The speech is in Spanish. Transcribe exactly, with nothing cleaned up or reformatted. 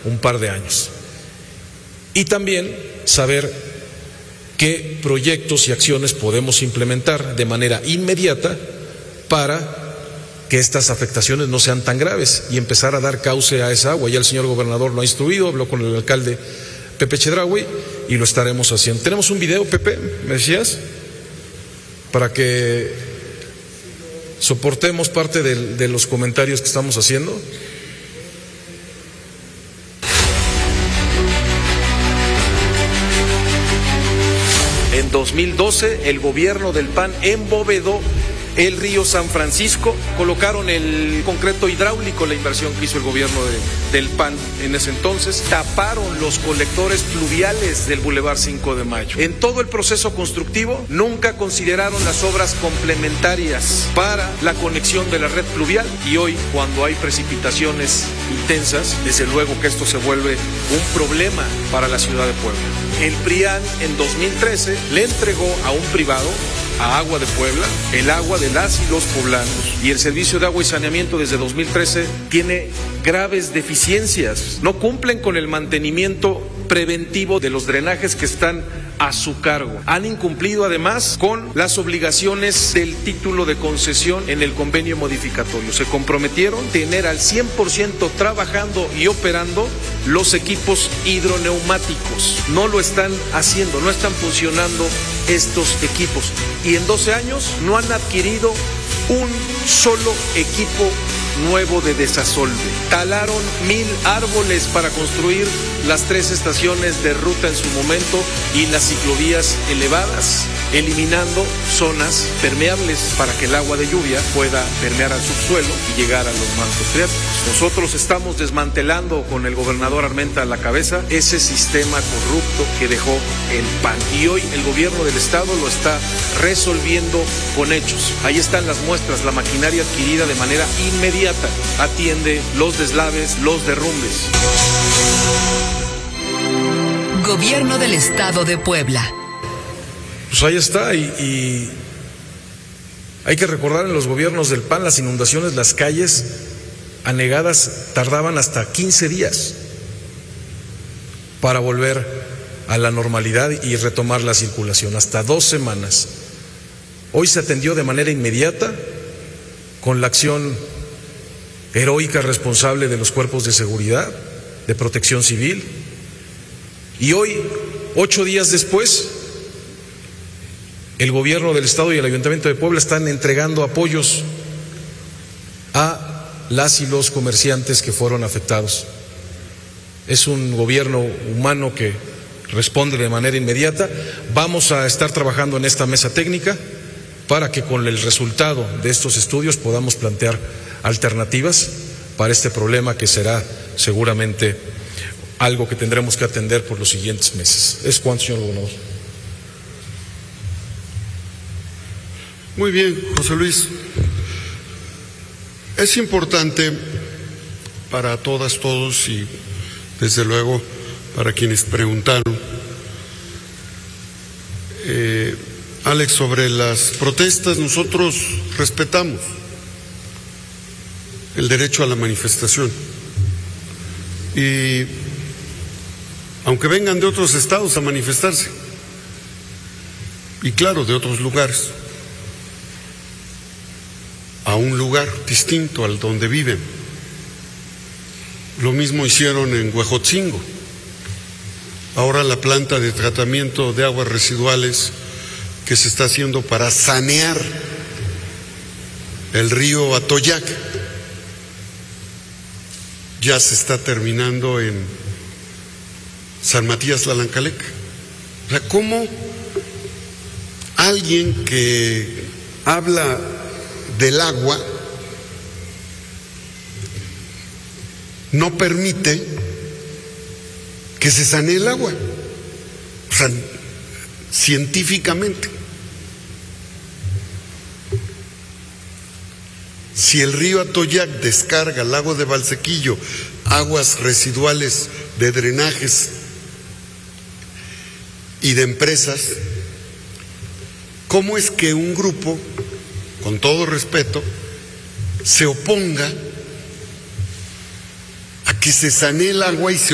un par de años. Y también saber qué proyectos y acciones podemos implementar de manera inmediata para que estas afectaciones no sean tan graves y empezar a dar cauce a esa agua. Ya el señor gobernador lo ha instruido, habló con el alcalde Pepe Chedraui y lo estaremos haciendo. Tenemos un video, Pepe, ¿me decías? Para que soportemos parte de, de los comentarios que estamos haciendo. En dos mil doce, el gobierno del P A N embovedó el río San Francisco, colocaron el concreto hidráulico, la inversión que hizo el gobierno de, del P A N en ese entonces, taparon los colectores pluviales del Boulevard cinco de mayo. En todo el proceso constructivo nunca consideraron las obras complementarias para la conexión de la red pluvial y hoy, cuando hay precipitaciones intensas, desde luego que esto se vuelve un problema para la ciudad de Puebla. El PRIAN en dos mil trece le entregó a un privado, a Agua de Puebla, el agua de las y los poblanos, y el servicio de agua y saneamiento desde dos mil trece tiene graves deficiencias. No cumplen con el mantenimiento preventivo de los drenajes que están a su cargo. Han incumplido además con las obligaciones del título de concesión en el convenio modificatorio. Se comprometieron a tener al cien por ciento trabajando y operando los equipos hidroneumáticos. No lo están haciendo, no están funcionando estos equipos. Y en doce años no han adquirido un solo equipo nuevo de desasolve. Talaron mil árboles para construir las tres estaciones de ruta en su momento y las ciclovías elevadas, eliminando zonas permeables para que el agua de lluvia pueda permear al subsuelo y llegar a los mantos freáticos. Nosotros estamos desmantelando con el gobernador Armenta a la cabeza ese sistema corrupto que dejó el P A N y hoy el gobierno del estado lo está resolviendo con hechos. Ahí están las muestras, la maquinaria adquirida de manera inmediata atiende los deslaves, los derrumbes. Gobierno del Estado de Puebla. Pues ahí está, y, y hay que recordar en los gobiernos del P A N las inundaciones, las calles anegadas tardaban hasta quince días para volver a la normalidad y retomar la circulación, hasta dos semanas. Hoy se atendió de manera inmediata con la acción heroica, responsable de los cuerpos de seguridad, de protección civil, y hoy, ocho días después, el gobierno del estado y el ayuntamiento de Puebla están entregando apoyos a las y los comerciantes que fueron afectados. Es un gobierno humano que responde de manera inmediata. Vamos a estar trabajando en esta mesa técnica para que con el resultado de estos estudios podamos plantear alternativas para este problema que será seguramente algo que tendremos que atender por los siguientes meses. ¿Es cuánto, señor gobernador? Muy bien, José Luis. Es importante para todas, todos y desde luego para quienes preguntaron, eh, Alex, sobre las protestas, nosotros respetamos el derecho a la manifestación y aunque vengan de otros estados a manifestarse y claro, de otros lugares, a un lugar distinto al donde viven. Lo mismo hicieron en Huejotzingo. Ahora la planta de tratamiento de aguas residuales que se está haciendo para sanear el río Atoyac ya se está terminando en San Matías Tlalancalecca. O sea, ¿cómo alguien que habla del agua no permite que se sanee el agua? O sea, científicamente, si el río Atoyac descarga al lago de Valsequillo aguas residuales de drenajes y de empresas, ¿cómo es que un grupo, con todo respeto, se oponga a que se sanee el agua y se